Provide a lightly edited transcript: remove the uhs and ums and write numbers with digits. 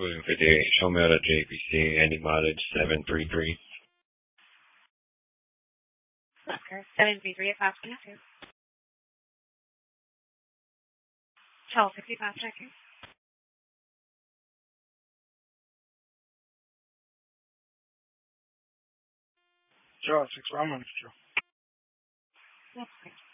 Moving 58, show me out at JPC, any mileage 733. Oscar, 733 at 522. Charles, 65 seconds. Charles, 6 Roman, Joe. Okay.